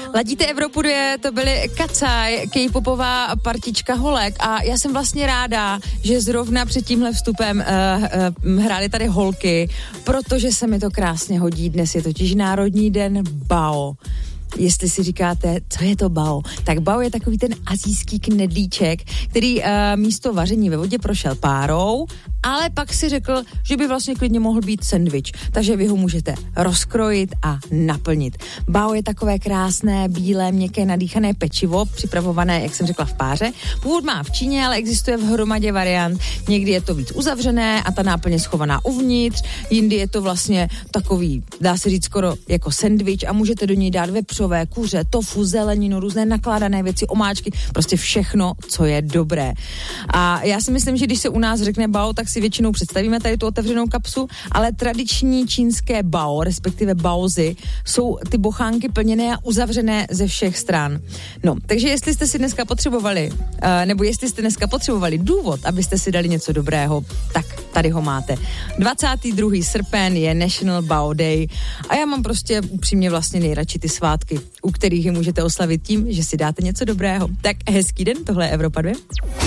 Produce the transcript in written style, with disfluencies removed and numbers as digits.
Ladíte Evropu 2, to byly Kacaj, K-popová partička holek a já jsem vlastně ráda, že zrovna před tímhle vstupem hrály tady holky, protože se mi to krásně hodí. Dnes je totiž Národní den bao. Jestli si říkáte, co je to bao, tak bao je takový ten asijský knedlíček, který místo vaření ve vodě prošel párou, ale pak si řekl, že by vlastně klidně mohl být sendvič, takže vy ho můžete rozkrojit a naplnit. Bao je takové krásné, bílé, měkké, nadýchané pečivo, připravované, jak jsem řekla, v páře. Původ má v Číně, ale existuje v hromadě variant. Někdy je to víc uzavřené a ta náplň je schovaná uvnitř, jindy je to vlastně takový, dá se říct skoro jako sendvič a můžete do něj dát vepřové, kuře, tofu, zeleninu, různé nakládané věci, omáčky, prostě všechno, co je dobré. A já si myslím, že když se u nás řekne bao, tak si většinou představíme tady tu otevřenou kapsu, ale tradiční čínské bao, respektive baozi, jsou ty bochánky plněné a uzavřené ze všech stran. No, takže jestli jste si dneska potřebovali, nebo jestli jste dneska potřebovali důvod, abyste si dali něco dobrého, tak tady ho máte. 22. srpen je National Bao Day a já mám prostě upřímně vlastně nejradši ty svátky, u kterých je můžete oslavit tím, že si dáte něco dobrého. Tak hezký den, tohle je Evropa 2.